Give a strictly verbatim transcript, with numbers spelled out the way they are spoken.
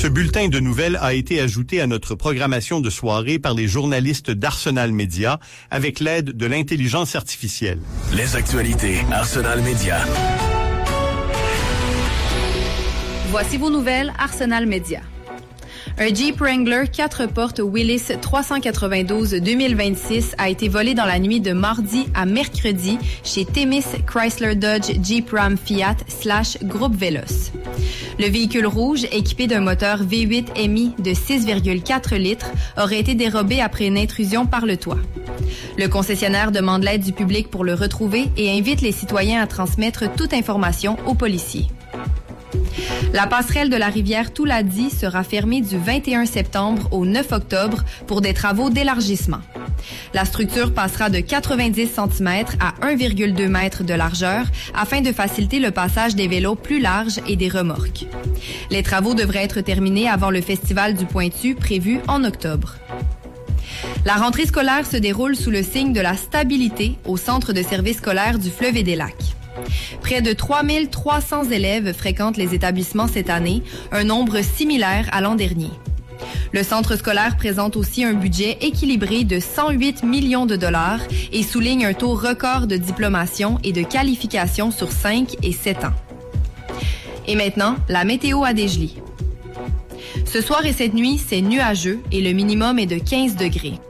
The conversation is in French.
bulletin de nouvelles a été ajouté à notre programmation de soirée par les journalistes d'Arsenal Média avec l'aide de l'intelligence artificielle. Les actualités Arsenal Média. Voici vos nouvelles Arsenal Média. Un Jeep Wrangler quatre portes Willys trois cent quatre-vingt-douze deux mille vingt-six a été volé dans la nuit de mardi à mercredi chez Themis Chrysler Dodge Jeep Ram Fiat slash Groupe Veloce. Le véhicule rouge, équipé d'un moteur V huit M I de six virgule quatre litres, aurait été dérobé après une intrusion par le toit. Le concessionnaire demande l'aide du public pour le retrouver et invite les citoyens à transmettre toute information aux policiers. La passerelle de la rivière Touladi sera fermée du vingt et un septembre au neuf octobre pour des travaux d'élargissement. La structure passera de quatre-vingt-dix centimètres à un virgule deux mètres de largeur afin de faciliter le passage des vélos plus larges et des remorques. Les travaux devraient être terminés avant le Festival du Pointu prévu en octobre. La rentrée scolaire se déroule sous le signe de la stabilité au Centre de services scolaires du Fleuve et des Lacs. Près de trois mille trois cents élèves fréquentent les établissements cette année, un nombre similaire à l'an dernier. Le centre scolaire présente aussi un budget équilibré de cent huit millions de dollars et souligne un taux record de diplomation et de qualification sur cinq et sept ans. Et maintenant, la météo à Dégelis. Ce soir et cette nuit, c'est nuageux et le minimum est de quinze degrés.